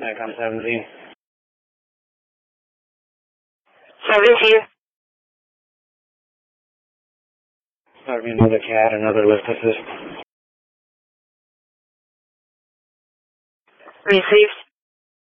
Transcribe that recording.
Icon 17. 17. Sorry, another cat, another lift assist. Received.